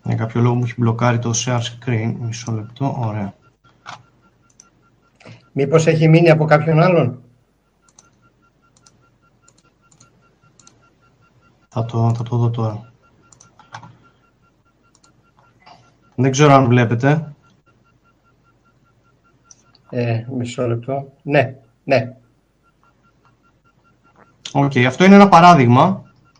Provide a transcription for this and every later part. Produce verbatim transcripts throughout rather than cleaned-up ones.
Για κάποιο λόγο μου έχει μπλοκάρει το share screen. Μισό λεπτό, ωραία. Μήπως έχει μείνει από κάποιον άλλον? Θα το, θα το δω τώρα. Δεν ξέρω αν βλέπετε. Ε, μισό λεπτό. Ναι, ναι. Οκ, okay, αυτό είναι ένα παράδειγμα.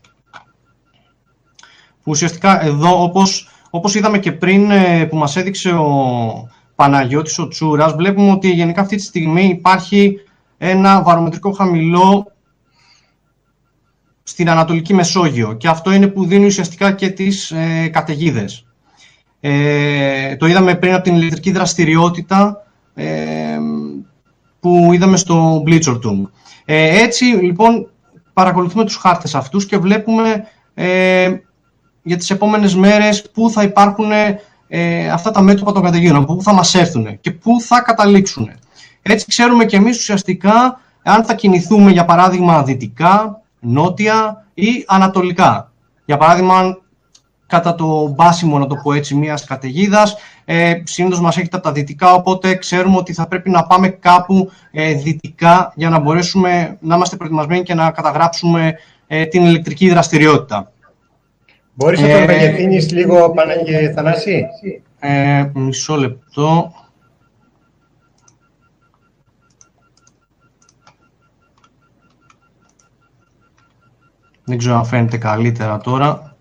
Που ουσιαστικά εδώ, όπως, όπως είδαμε και πριν που μας έδειξε ο Παναγιώτης ο Τσούρας, βλέπουμε ότι γενικά αυτή τη στιγμή υπάρχει ένα βαρομετρικό χαμηλό στην Ανατολική Μεσόγειο και αυτό είναι που δίνει ουσιαστικά και τις ε, καταιγίδες. Ε, το είδαμε πριν από την ηλεκτρική δραστηριότητα ε, που είδαμε στο Blitzertum. Ε, έτσι λοιπόν παρακολουθούμε τους χάρτες αυτούς και βλέπουμε ε, για τις επόμενες μέρες πού θα υπάρχουν ε, αυτά τα μέτωπα των καταιγίδων, πού θα μας έρθουν και πού θα καταλήξουν. Έτσι ξέρουμε και εμείς ουσιαστικά αν θα κινηθούμε για παράδειγμα δυτικά, νότια ή ανατολικά. Για παράδειγμα, κατά το μπάσιμο, να το πω έτσι, μιας καταιγίδας, ε, συνήθως μας έχετε από τα δυτικά, οπότε ξέρουμε ότι θα πρέπει να πάμε κάπου ε, δυτικά για να μπορέσουμε να είμαστε προετοιμασμένοι και να καταγράψουμε ε, την ηλεκτρική δραστηριότητα. Μπορείς να το ε, μεγεθύνεις λίγο, Παναγιώτη Θανάση? Ε, μισό λεπτό. Δεν ξέρω αν φαίνεται καλύτερα τώρα.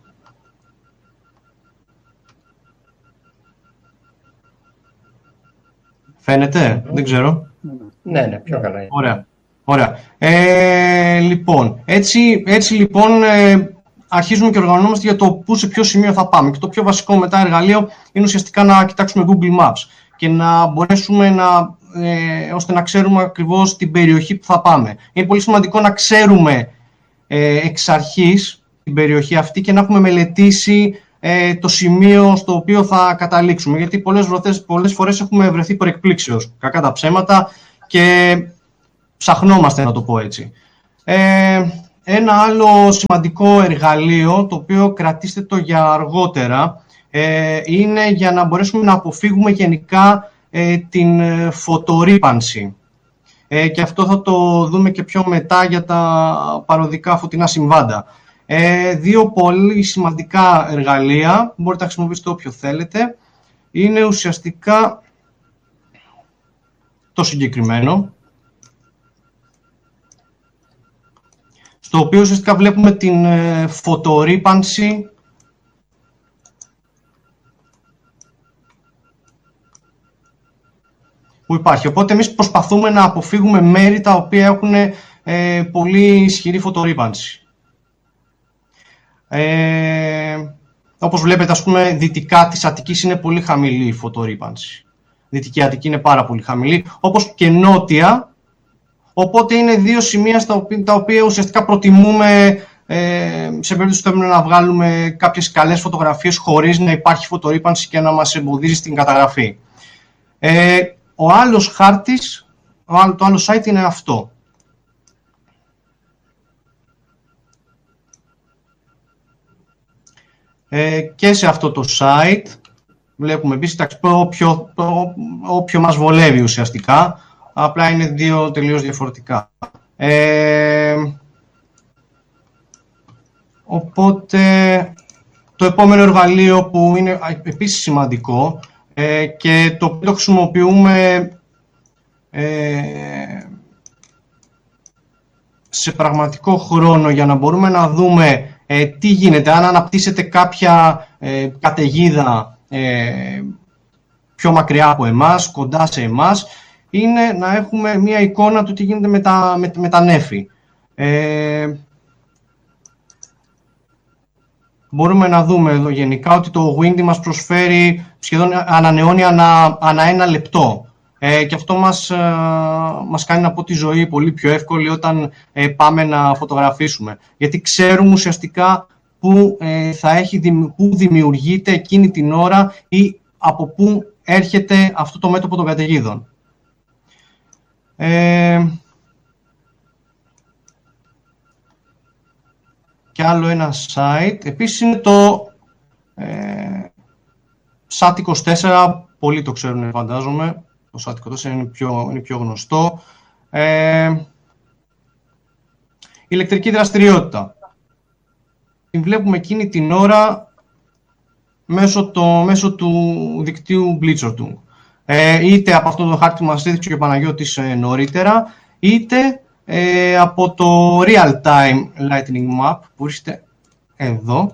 Φαίνεται, δεν ξέρω. Ναι, ναι, πιο καλά είναι. Ωραία. Ωραία. Ε, λοιπόν, έτσι, έτσι λοιπόν ε, αρχίζουμε και οργανωνόμαστε για το πού, σε ποιο σημείο θα πάμε. Και το πιο βασικό μετά εργαλείο είναι ουσιαστικά να κοιτάξουμε Google Maps και να μπορέσουμε να, ε, ώστε να ξέρουμε ακριβώς την περιοχή που θα πάμε. Είναι πολύ σημαντικό να ξέρουμε ε, εξ αρχής την περιοχή αυτή και να έχουμε μελετήσει ε, το σημείο στο οποίο θα καταλήξουμε. Γιατί πολλές, βροθές, πολλές φορές έχουμε βρεθεί προεκπλήξεως, κακά τα ψέματα, και ψαχνόμαστε, να το πω έτσι. Ε, ένα άλλο σημαντικό εργαλείο, το οποίο κρατήστε το για αργότερα, ε, είναι για να μπορέσουμε να αποφύγουμε γενικά ε, την φωτορρύπανση. Ε, και αυτό θα το δούμε και πιο μετά για τα παροδικά φωτεινά συμβάντα. Ε, δύο πολύ σημαντικά εργαλεία, μπορείτε να χρησιμοποιήσετε όποιο θέλετε, είναι ουσιαστικά το συγκεκριμένο, στο οποίο ουσιαστικά βλέπουμε την ε, φωτορρύπανση που υπάρχει. Οπότε εμείς προσπαθούμε να αποφύγουμε μέρη τα οποία έχουν ε, πολύ ισχυρή φωτορρύπανση. Ε, όπως βλέπετε, ας πούμε, δυτικά της Αττικής είναι πολύ χαμηλή η φωτορρύπανση. Δυτική Αττική είναι πάρα πολύ χαμηλή, όπως και νότια. Οπότε είναι δύο σημεία στα οποία, τα οποία ουσιαστικά προτιμούμε ε, σε περίπτωση που θέλουμε να βγάλουμε κάποιες καλές φωτογραφίες χωρίς να υπάρχει φωτορρύπανση και να μας εμποδίζει στην καταγραφή. Ε, ο άλλος χάρτης, ο άλλο, το άλλο site είναι αυτό. Ε, και σε αυτό το site βλέπουμε επίσης όποιο, όποιο μας βολεύει ουσιαστικά, απλά είναι δύο τελείως διαφορετικά. Ε, οπότε το επόμενο εργαλείο που είναι επίσης σημαντικό ε, και το οποίο το χρησιμοποιούμε ε, σε πραγματικό χρόνο για να μπορούμε να δούμε ε, τι γίνεται, αν αναπτύσσεται κάποια ε, καταιγίδα ε, πιο μακριά από εμάς, κοντά σε εμάς, είναι να έχουμε μία εικόνα του τι γίνεται με τα, με, με τα νέφη. Ε, μπορούμε να δούμε εδώ γενικά ότι το Windy μας προσφέρει σχεδόν ανανεώνει ανά, ανά ένα λεπτό. Ε, και αυτό μας, ε, μας κάνει να πω τη ζωή πολύ πιο εύκολη όταν ε, πάμε να φωτογραφίσουμε. Γιατί ξέρουμε ουσιαστικά που, ε, θα έχει, που δημιουργείται εκείνη την ώρα ή από πού έρχεται αυτό το μέτωπο των καταιγίδων. Ε, και άλλο ένα site. Επίσης είναι το, ε, σατ είκοσι τέσσερα, πολλοί το ξέρουν φαντάζομαι. Το σατ είκοσι τέσσερα είναι πιο, είναι πιο γνωστό. Ε, ηλεκτρική δραστηριότητα. Την βλέπουμε εκείνη την ώρα μέσω, το, μέσω του δικτύου Blitzertung. Ε, είτε από αυτό το χάρτη που μας έδειξε και ο Παναγιώτης ε, νωρίτερα, είτε ε, από το Real Time Lightning Map που βρίσκεται εδώ.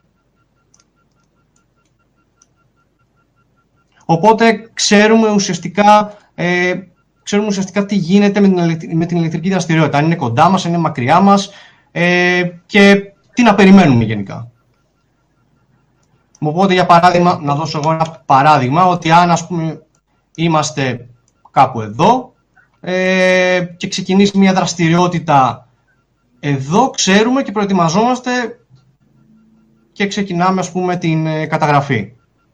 Οπότε ξέρουμε ουσιαστικά, ε, ξέρουμε ουσιαστικά τι γίνεται με την, με την ηλεκτρική δραστηριότητα. Αν είναι κοντά μας, αν είναι μακριά μας ε, και τι να περιμένουμε γενικά. Οπότε για παράδειγμα, να δώσω εγώ ένα παράδειγμα, ότι αν ας πούμε είμαστε κάπου εδώ ε, και ξεκινήσει μια δραστηριότητα εδώ, ξέρουμε και προετοιμαζόμαστε και ξεκινάμε ας πούμε την ε, καταγραφή.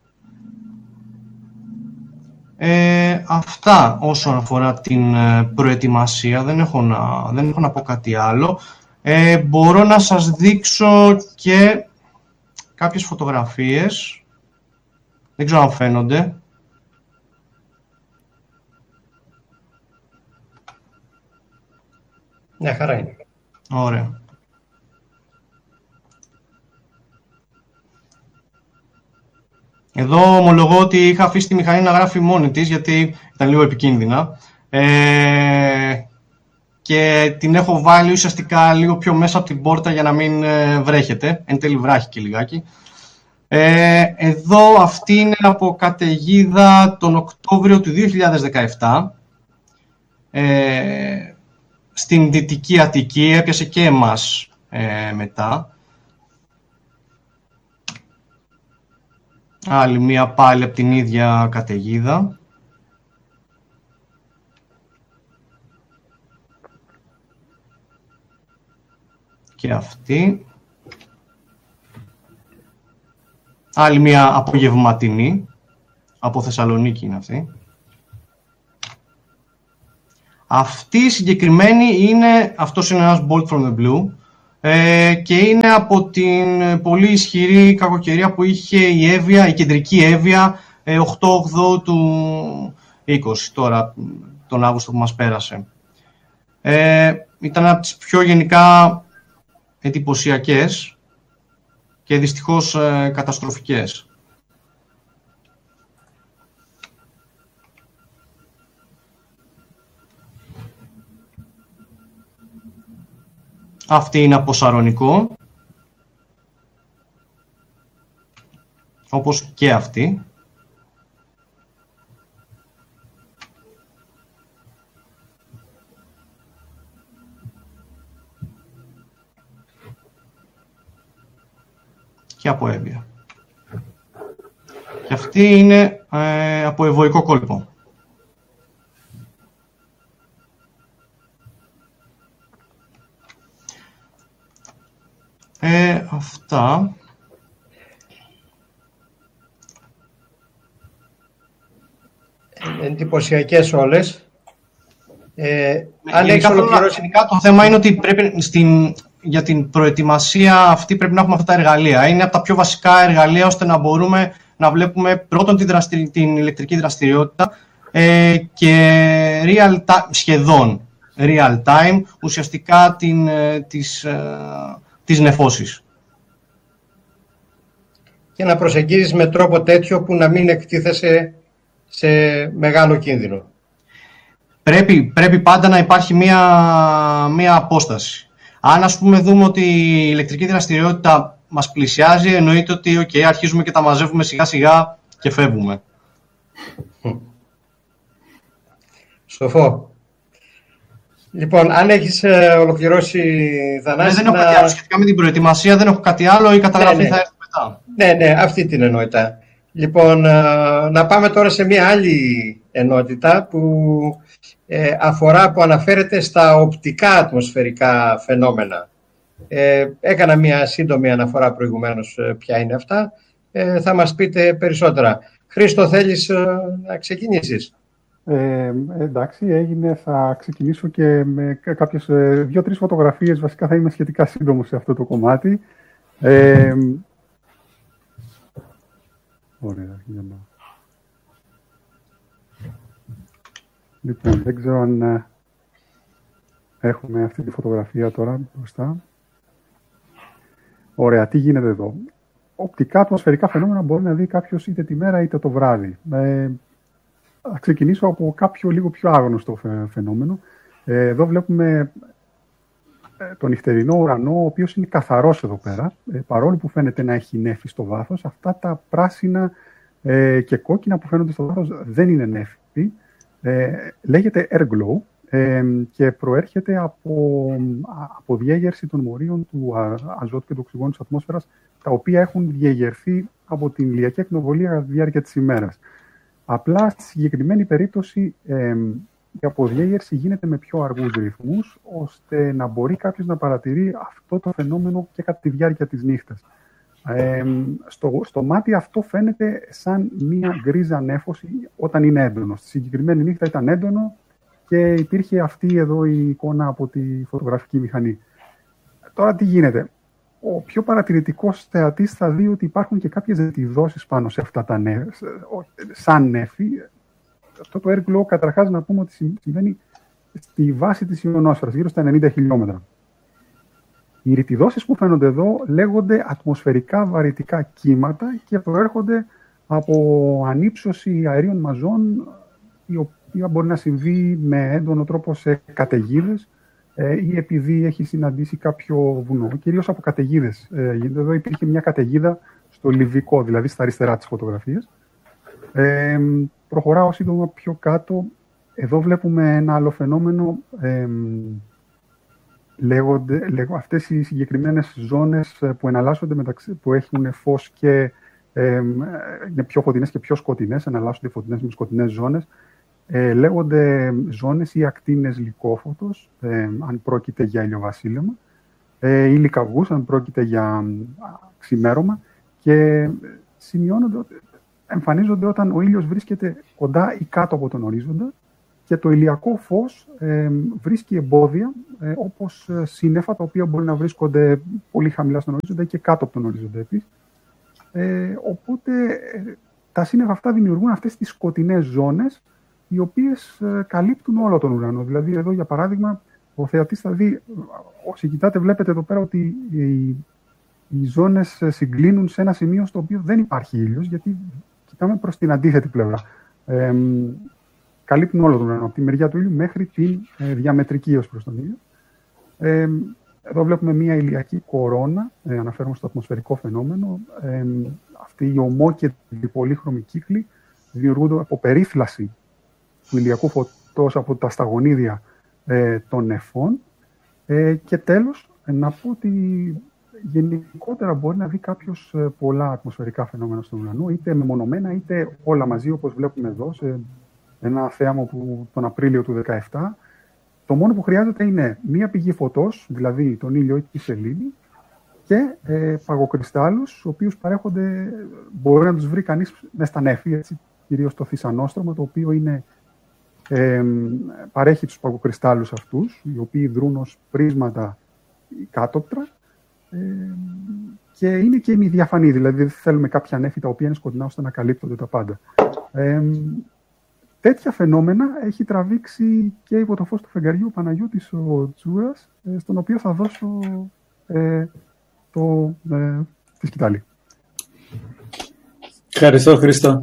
Ε, αυτά όσον αφορά την ε, προετοιμασία, δεν έχω, να, δεν έχω να πω κάτι άλλο. Ε, μπορώ να σας δείξω και κάποιες φωτογραφίες, δεν ξέρω αν φαίνονται. Μια χαρά είναι. Ωραία. Εδώ ομολογώ ότι είχα αφήσει τη μηχανή να γράφει μόνη της, γιατί ήταν λίγο επικίνδυνα. Ε, και την έχω βάλει ουσιαστικά λίγο πιο μέσα από την πόρτα για να μην βρέχεται. Εν τέλει βράχει και λιγάκι. Ε, εδώ αυτή είναι από καταιγίδα τον Οκτώβριο του δύο χιλιάδες δεκαεπτά. Ε, στην Δυτική Αττική, έπιασε και εμάς ε, μετά. Άλλη μία πάλι από την ίδια καταιγίδα. Και αυτή. Άλλη μία απογευματινή. Από Θεσσαλονίκη είναι αυτή. Αυτή η συγκεκριμένη είναι, αυτός είναι ένας Bolt from the Blue ε, και είναι από την πολύ ισχυρή κακοκαιρία που είχε η Εύβοια, η κεντρική Εύβοια ε, οκτώ οκτώ του είκοσι, τώρα τον Αύγουστο που μας πέρασε. Ε, ήταν από τις πιο γενικά εντυπωσιακές και δυστυχώς ε, καταστροφικές. Αυτή είναι από Σαρονικό, όπως και αυτή. Και από Εύβοια. Και αυτή είναι ε, από Ευωικό κόλπο. Ε, αυτά. Εντυπωσιακές όλες. Ε, αν έχεις ολοκληρώσει... Το θέμα είναι ότι πρέπει στην, για την προετοιμασία αυτή πρέπει να έχουμε αυτά τα εργαλεία. Είναι από τα πιο βασικά εργαλεία ώστε να μπορούμε να βλέπουμε πρώτον την, δραστηρι... την ηλεκτρική δραστηριότητα ε, και real time, σχεδόν real time, ουσιαστικά την, τις, τις νεφώσεις. Και να προσεγγίζεις με τρόπο τέτοιο που να μην εκτίθεσαι σε μεγάλο κίνδυνο. Πρέπει, πρέπει πάντα να υπάρχει μία, μία απόσταση. Αν ας πούμε δούμε ότι η ηλεκτρική δραστηριότητα μας πλησιάζει, εννοείται ότι okay, αρχίζουμε και τα μαζεύουμε σιγά σιγά και φεύγουμε. Σοφό. Λοιπόν, αν έχεις ε, ολοκληρώσει, Θανάση... Δεν έχω να... κάτι άλλο. Σχετικά με την προετοιμασία δεν έχω κάτι άλλο. Η καταγραφή ναι, ναι. θα έρθει μετά. Ναι, ναι, αυτή την ενότητα. Λοιπόν, ε, να πάμε τώρα σε μια άλλη ενότητα που ε, αφορά, που αναφέρεται στα οπτικά ατμοσφαιρικά φαινόμενα. Ε, έκανα μια σύντομη αναφορά προηγουμένως ε, ποια είναι αυτά. Ε, θα μας πείτε περισσότερα. Χρήστο, θέλεις ε, να ξεκινήσεις? Ε, εντάξει, έγινε. Θα ξεκινήσω και με κάποιες ε, δύο-τρεις φωτογραφίες. Βασικά θα είμαι σχετικά σύντομο σε αυτό το κομμάτι. Ε, ωραία, για να... Λοιπόν, δεν ξέρω αν ε, έχουμε αυτή τη φωτογραφία τώρα μπροστά. Ωραία, τι γίνεται εδώ. Οπτικά ατμοσφαιρικά φαινόμενα μπορεί να δει κάποιος είτε τη μέρα είτε το βράδυ. Ε, θα ξεκινήσω από κάποιο λίγο πιο άγνωστο φαινόμενο. Ε, εδώ βλέπουμε τον νυχτερινό ουρανό, ο οποίος είναι καθαρός εδώ πέρα, ε, παρόλο που φαίνεται να έχει νέφη στο βάθος. Αυτά τα πράσινα ε, και κόκκινα που φαίνονται στο βάθος δεν είναι νέφη. Ε, λέγεται airglow ε, και προέρχεται από, από διέγερση των μορίων του αζότου και του οξυγόνου της ατμόσφαιρας, τα οποία έχουν διεγερθεί από την ηλιακή ακτινοβολία κατά τη διάρκεια της ημέρας. Απλά στη συγκεκριμένη περίπτωση ε, η αποδιέγερση γίνεται με πιο αργούς ρυθμούς, ώστε να μπορεί κάποιος να παρατηρεί αυτό το φαινόμενο και κατά τη διάρκεια της νύχτας. Ε, στο, στο μάτι αυτό φαίνεται σαν μία γκρίζα νέφωση όταν είναι έντονο. Στη συγκεκριμένη νύχτα ήταν έντονο και υπήρχε αυτή εδώ η εικόνα από τη φωτογραφική μηχανή. Τώρα τι γίνεται. Ο πιο παρατηρητικός θεατής θα δει ότι υπάρχουν και κάποιες ζετιδώσεις πάνω σε αυτά τα νέφη, σαν νέφη. Αυτό το airglow, καταρχάς να πούμε ότι συμβαίνει στη βάση της ionosφαιρας, γύρω στα ενενήντα χιλιόμετρα. Οι ρητιδώσεις που φαίνονται εδώ λέγονται ατμοσφαιρικά βαρυτικά κύματα και προέρχονται από ανύψωση αερίων μαζών, η οποία μπορεί να συμβεί με έντονο τρόπο σε καταιγίδες ή επειδή έχει συναντήσει κάποιο βουνό, κυρίως από καταιγίδες. Εδώ υπήρχε μια καταιγίδα στο Λιβικό, δηλαδή στα αριστερά της φωτογραφίας. Ε, προχωράω σύντομα πιο κάτω. Εδώ βλέπουμε ένα άλλο φαινόμενο. Ε, λέγονται, λέγω, αυτές οι συγκεκριμένες ζώνες που εναλλάσσονται μεταξύ, που έχουν φως και ε, είναι πιο φωτεινές και πιο σκοτεινές, εναλλάσσονται φωτεινές με σκοτεινές ζώνες. Ε, λέγονται ζώνες ή ακτίνες λυκόφωτος, ε, αν πρόκειται για ηλιοβασίλεμα, ε, ή λυκαυγούς, αν πρόκειται για ξημέρωμα, και σημειώνονται, εμφανίζονται όταν ο ήλιος βρίσκεται κοντά ή κάτω από τον ορίζοντα και το ηλιακό φως ε, βρίσκει εμπόδια, ε, όπως σύννεφα, τα οποία μπορεί να βρίσκονται πολύ χαμηλά στον ορίζοντα και κάτω από τον ορίζοντα επίσης. Ε, οπότε ε, τα σύννεφα αυτά δημιουργούν αυτές τις σκοτεινές ζώνες, οι οποίες ε, καλύπτουν όλο τον ουρανό. Δηλαδή, εδώ για παράδειγμα, ο θεατής θα δει, όσοι κοιτάτε, βλέπετε εδώ πέρα ότι οι, οι ζώνες συγκλίνουν σε ένα σημείο στο οποίο δεν υπάρχει ήλιος, γιατί κοιτάμε προς την αντίθετη πλευρά. Ε, καλύπτουν όλο τον ουρανό, από τη μεριά του ήλιου μέχρι τη ε, διαμετρική ως προς τον ήλιο. Ε, εδώ βλέπουμε μία ηλιακή κορώνα, ε, αναφέρουμε στο ατμοσφαιρικό φαινόμενο. Ε, αυτή η ομόκεντρη πολύχρωμη κύκλη δημιουργούνται από περίφλαση του ηλιακού φωτός από τα σταγονίδια ε, των νεφών. Ε, και τέλος, ε, να πω ότι γενικότερα μπορεί να δει κάποιος ε, πολλά ατμοσφαιρικά φαινόμενα στον ουρανό, είτε μεμονωμένα είτε όλα μαζί, όπως βλέπουμε εδώ, σε ένα θέαμα που τον Απρίλιο του δύο χιλιάδες δεκαεπτά. Το μόνο που χρειάζεται είναι μία πηγή φωτός, δηλαδή τον ήλιο ή τη σελήνη, και ε, παγοκρυστάλλους, τους οποίους παρέχονται, μπορεί να τους βρει κανείς μες στα νέφη, έτσι, κυρίως το θησανόστρωμα, το οποίο είναι, ε, παρέχει τους παγοκρυστάλλους αυτούς, οι οποίοι δρούν ως πρίσματα κάτωπτρα, ε, και είναι και ημιδιαφανή, δηλαδή δεν θέλουμε κάποια νέφη τα οποία είναι σκοτεινά ώστε να καλύπτονται τα πάντα. Ε, τέτοια φαινόμενα έχει τραβήξει και υπό το φως του φεγγαριού ο Παναγιώτης ο Τσούρας, ε, στον οποίο θα δώσω ε, το, ε, τη σκητάλη. Ευχαριστώ, Χρήστο.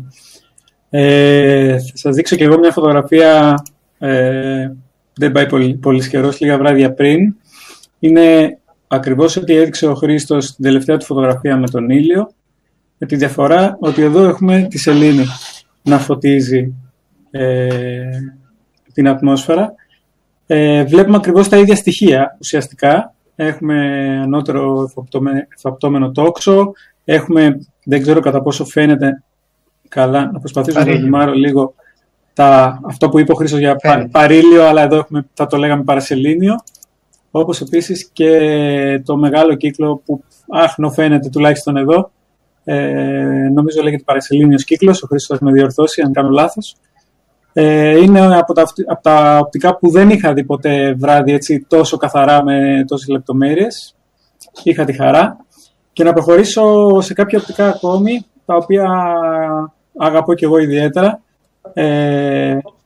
Ε, θα σας δείξω και εγώ μια φωτογραφία, ε, δεν πάει πολύ, πολύ καιρός, λίγα βράδια πριν. Είναι ακριβώς ό,τι έδειξε ο Χρήστος στην τελευταία του φωτογραφία με τον ήλιο, με τη διαφορά ότι εδώ έχουμε τη σελήνη να φωτίζει ε, την ατμόσφαιρα. Ε, βλέπουμε ακριβώς τα ίδια στοιχεία ουσιαστικά. Έχουμε ανώτερο εφαπτώμενο τόξο, έχουμε, δεν ξέρω κατά πόσο φαίνεται καλά, να προσπαθήσω να το δημάρω λίγο τα, αυτό που είπε ο Χρήστος για πα, παρήλιο, αλλά εδώ έχουμε, θα το λέγαμε παρασελήνιο, όπως επίσης και το μεγάλο κύκλο που άχνο φαίνεται τουλάχιστον εδώ, ε, νομίζω λέγεται παρασελήνιος κύκλος, ο Χρήστος θα με διορθώσει αν κάνω λάθος. Ε, είναι από τα, από τα οπτικά που δεν είχα δει ποτέ βράδυ έτσι, τόσο καθαρά με τόσες λεπτομέρειες. Είχα τη χαρά. Και να προχωρήσω σε κάποια οπτικά ακόμη, τα οποία αγαπώ και εγώ ιδιαίτερα. Ε,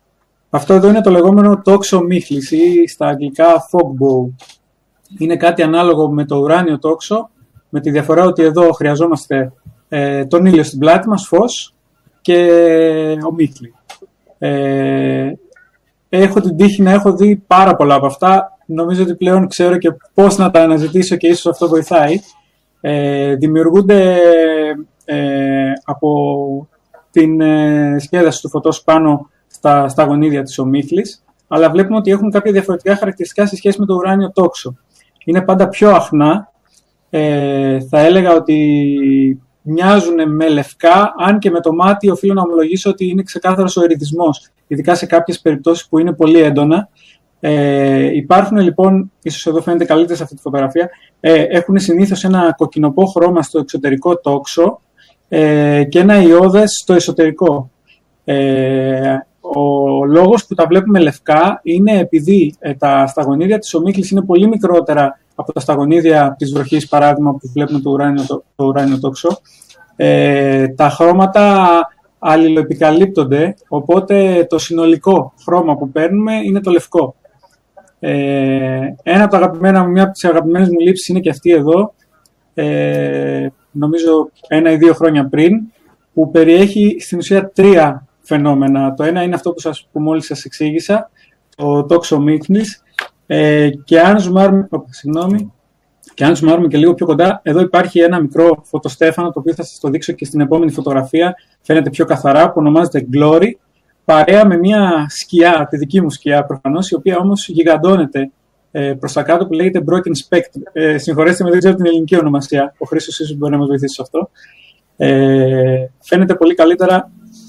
Αυτό εδώ είναι το λεγόμενο τόξο μύχλης ή στα αγγλικά fog bow. Είναι κάτι ανάλογο με το ουράνιο τόξο, με τη διαφορά ότι εδώ χρειαζόμαστε ε, τον ήλιο στην πλάτη μας, φως, και ομίχλη. Ε, έχω την τύχη να έχω δει πάρα πολλά από αυτά. Νομίζω ότι πλέον ξέρω και πώς να τα αναζητήσω και ίσως αυτό βοηθάει. Ε, δημιουργούνται ε, από την ε, σκέδαση του φωτός πάνω στα, στα γονίδια της ομίχλης, αλλά βλέπουμε ότι έχουν κάποια διαφορετικά χαρακτηριστικά σε σχέση με το ουράνιο τόξο. Είναι πάντα πιο αχνά. Ε, θα έλεγα ότι μοιάζουν με λευκά, αν και με το μάτι οφείλω να ομολογήσω ότι είναι ξεκάθαρος ο ερυθισμός, ειδικά σε κάποιες περιπτώσεις που είναι πολύ έντονα. Ε, υπάρχουν λοιπόν, ίσως εδώ φαίνεται καλύτερα σε αυτή τη φωτογραφία, ε, έχουν συνήθως ένα κοκκινοπό χρώμα στο εξωτερικό τόξο ε, και ένα ιώδες στο εσωτερικό. Ε, ο λόγος που τα βλέπουμε λευκά είναι επειδή ε, τα σταγονίδια της ομίχλης είναι πολύ μικρότερα από τα σταγονίδια της βροχής, παράδειγμα, που βλέπουμε το ουράνιο, το, το ουράνιο τόξο. Ε, τα χρώματα αλληλοεπικαλύπτονται, οπότε το συνολικό χρώμα που παίρνουμε είναι το λευκό. Ε, ένα από τα αγαπημένα, μια από τις αγαπημένες μου λήψεις είναι και αυτή εδώ, ε, νομίζω ένα ή δύο χρόνια πριν, που περιέχει στην ουσία τρία φαινόμενα. Το ένα είναι αυτό που, σας, που μόλις σας εξήγησα, το τόξο μύχλης, ε, και αν ζουμάρουμε, oh, συγγνώμη, και αν ζουμάρουμε και λίγο πιο κοντά, εδώ υπάρχει ένα μικρό φωτοστέφανο, το οποίο θα σας το δείξω και στην επόμενη φωτογραφία, φαίνεται πιο καθαρά, που ονομάζεται Glory, παρέα με μια σκιά, τη δική μου σκιά προφανώς, η οποία όμως γιγαντώνεται ε, προς τα κάτω, που λέγεται Broken Spectre. Ε, συγχωρέστε με, δεν ξέρω την ελληνική ονομασία, ο Χρήστος ίσως μπορεί να μας βοηθήσει σε αυτό. Ε, φαίνεται πολύ καλύτερα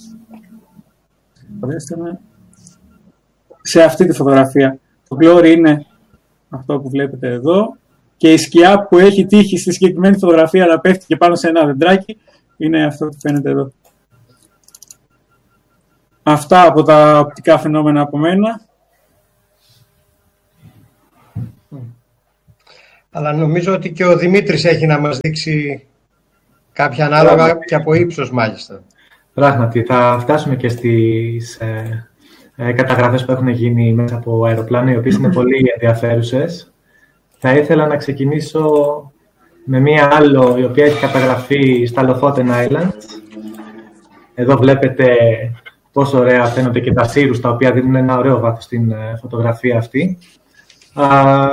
σε αυτή τη φωτογραφία. Το Glory είναι αυτό που βλέπετε εδώ και η σκιά που έχει τύχει στη συγκεκριμένη φωτογραφία να πέφτει και πάνω σε ένα δεντράκι είναι αυτό που φαίνεται εδώ. Αυτά από τα οπτικά φαινόμενα από μένα. Αλλά νομίζω ότι και ο Δημήτρης έχει να μας δείξει κάποια ανάλογα. Πράγματι. Και από ύψος μάλιστα. Πράγματι, θα φτάσουμε και στις ε, ε, καταγραφές που έχουν γίνει μέσα από αεροπλάνα, οι οποίες είναι πολύ ενδιαφέρουσες. Θα ήθελα να ξεκινήσω με μία άλλο, η οποία έχει καταγραφεί στα Lofoten Islands. Εδώ βλέπετε πόσο ωραία φαίνονται και τα σύρους, τα οποία δίνουν ένα ωραίο βάθος στην φωτογραφία αυτή. Α,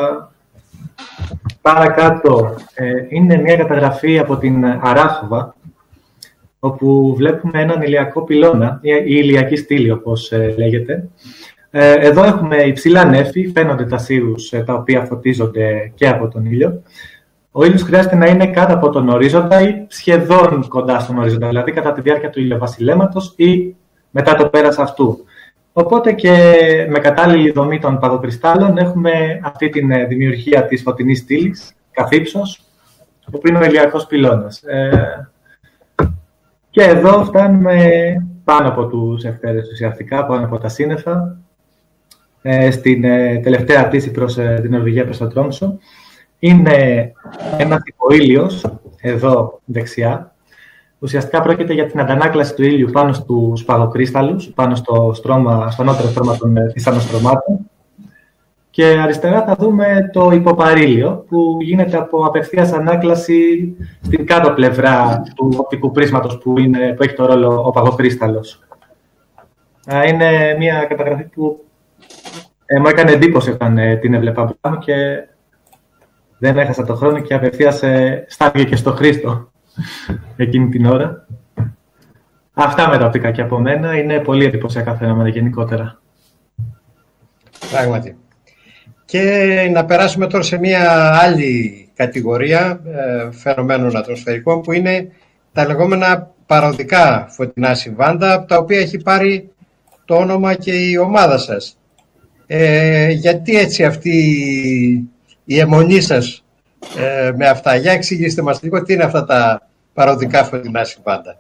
παρακάτω ε, είναι μια καταγραφή από την Αράχοβα, όπου βλέπουμε έναν ηλιακό πυλώνα, ή ηλιακή στήλη όπως ε, λέγεται. Ε, εδώ έχουμε υψηλά νέφη, φαίνονται τα σύρους ε, τα οποία φωτίζονται και από τον ήλιο. Ο ήλιος χρειάζεται να είναι κάτω από τον ορίζοντα ή σχεδόν κοντά στον ορίζοντα, δηλαδή κατά τη διάρκεια του ηλιοβασιλέματος ή μετά το πέρας αυτού. Οπότε και με κατάλληλη δομή των παγοκρυστάλλων έχουμε αυτή τη δημιουργία της φωτεινής στήλης, καθ' ύψος, που είναι ο ηλιακός πυλώνας. Ε, και εδώ φτάνουμε πάνω από τους ευτέρες ουσιαστικά, πάνω από τα σύννεφα, ε, στην ε, τελευταία πτήση προς ε, την Νορβηγία, προς το Τρόμσο. Είναι ένας υποήλιος, εδώ δεξιά. Ουσιαστικά πρόκειται για την αντανάκλαση του ήλιου πάνω στους παγοκρίσταλλους, πάνω στο, στρώμα, στο ανώτερο στρώμα των θυσανοστρωμάτων. Και αριστερά θα δούμε το υποπαρήλιο, που γίνεται από απευθείας ανάκλαση στην κάτω πλευρά του οπτικού πρίσματος που, είναι, που έχει το ρόλο ο παγοκρίσταλλος. Είναι μια καταγραφή που ε, μου έκανε εντύπωση όταν ε, την έβλεπα πάνω και δεν έχασα το χρόνο και απευθείας ε, στάθηκε και στο Χρήστο εκείνη την ώρα. Αυτά με τα οπτικά και από μένα. Είναι πολύ εντυπωσιακά φαινόμενα γενικότερα. Πράγματι. Και να περάσουμε τώρα σε μια άλλη κατηγορία ε, φαινομένων ατμοσφαιρικών, που είναι τα λεγόμενα παροδικά φωτεινά συμβάντα, από τα οποία έχει πάρει το όνομα και η ομάδα σας. Ε, γιατί έτσι αυτή η αιμονή σας ε, με αυτά? Για εξηγήστε μας λίγο τι είναι αυτά τα παροδικά φωτεινά συμβάντα.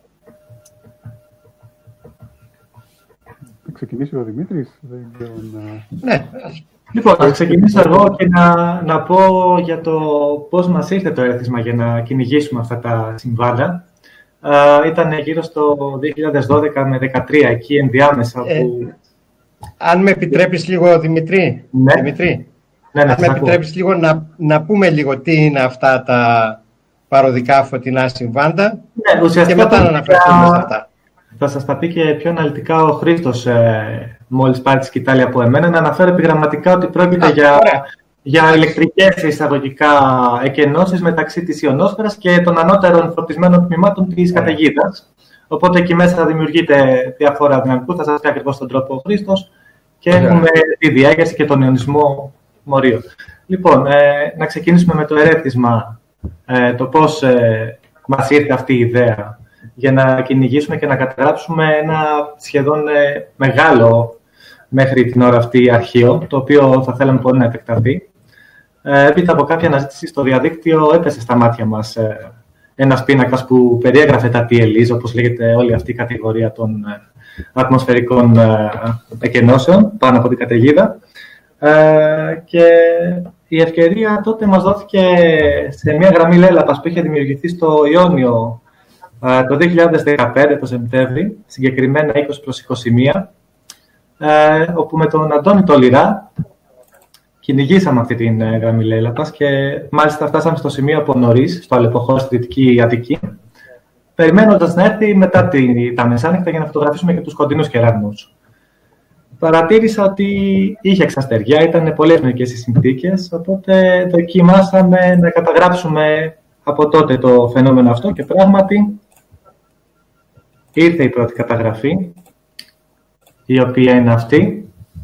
Θα ξεκινήσει ο Δημήτρης. Δεν ξέρω να... Ναι. Λοιπόν, θα ξεκινήσω εγώ και να, να πω για το πώς μας ήρθε το έρθισμα για να κυνηγήσουμε αυτά τα συμβάντα. Uh, ήταν γύρω στο δύο χιλιάδες δώδεκα με δύο χιλιάδες δεκατρία, εκεί ενδιάμεσα, που... αν με επιτρέπεις λίγο, Δημητρή, Ναι. Δημητρή Ναι, ναι, αν με σας ακούω. επιτρέπεις λίγο να, να πούμε λίγο τι είναι αυτά τα παροδικά φωτεινά συμβάντα Ναι, και ουσιαστικά μετά να θα- αναφερθούμε σε αυτά. Θα σας τα πει και πιο αναλυτικά ο Χρήστος, ε, μόλις πάρει τη σκητάλη από εμένα, να αναφέρω επιγραμματικά ότι πρόκειται Α, για, ωραία. για ηλεκτρικές εισαγωγικά εκενώσεις μεταξύ της ιονόσφαιρας και των ανώτερων φορτισμένων τμήματων της Ωραία. καταιγίδας. Οπότε εκεί μέσα θα δημιουργείται διάφορα δυναμικού, θα σας πει ακριβώς τον τρόπο ο Χρήστος, και Ωραία. έχουμε τη διέγερση και τον ιονισμό μορίων. Λοιπόν, ε, να ξεκινήσουμε με το ερέθισμα, ε, το πώς ε, μας ήρθε αυτή η ιδέα για να κυνηγήσουμε και να καταγράψουμε ένα σχεδόν ε, μεγάλο μέχρι την ώρα αυτή αρχείο, το οποίο θα θέλαμε πολύ να επεκταθεί. Ε, έπειτα από κάποια αναζήτηση στο διαδίκτυο έπεσε στα μάτια μας ε, ένας πίνακας που περιέγραφε τα τι ελ ις, όπως λέγεται όλη αυτή η κατηγορία των ε, ατμοσφαιρικών ε, εκενώσεων πάνω από την καταιγίδα. Ε, και η ευκαιρία τότε μας δόθηκε σε μια γραμμή λέλαπας που είχε δημιουργηθεί στο Ιόνιο ε, το δύο χιλιάδες δεκαπέντε το Σεπτέμβρη, συγκεκριμένα είκοσι προς είκοσι ένα, ε, όπου με τον Αντώνη Τολιρά κυνηγήσαμε αυτή την ε, γραμμή λέλαπας και μάλιστα φτάσαμε στο σημείο από νωρίς, στο Αλεποχώ, στη Δυτική Αττική, περιμένοντας να έρθει μετά τη, τα μεσάνυχτα για να φωτογραφίσουμε και τους κοντινούς κεραυνούς. Παρατήρησα ότι είχε εξαστεριά, ήταν πολύ ευνοϊκές οι συνθήκες, οπότε δοκιμάσαμε να καταγράψουμε από τότε το φαινόμενο αυτό και πράγματι ήρθε η πρώτη καταγραφή, η οποία είναι αυτή.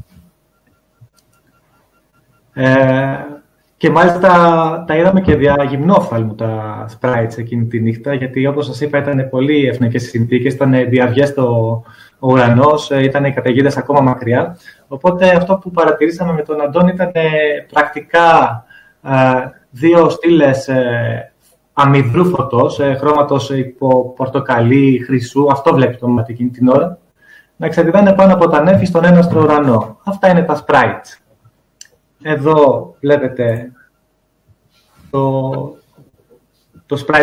Ε, και μάλιστα τα είδαμε και δια γυμνόφθαλμου τα sprites εκείνη τη νύχτα, γιατί όπως σας είπα ήταν πολύ ευνοϊκές οι συνθήκες, ήταν διαυγές το ο ουρανός, ήταν οι καταιγίδες ακόμα μακριά. Οπότε αυτό που παρατηρήσαμε με τον Αντώνη ήταν ε, πρακτικά ε, δύο στήλες ε, αμυδρού φωτός, ε, χρώματος υπό πορτοκαλί, χρυσού, αυτό βλέπει το μάτι εκείνη την ώρα, να εξαρτητάνε πάνω από τα νέφη στον έναστρο ουρανό. Αυτά είναι τα sprites. Εδώ βλέπετε το, το sprite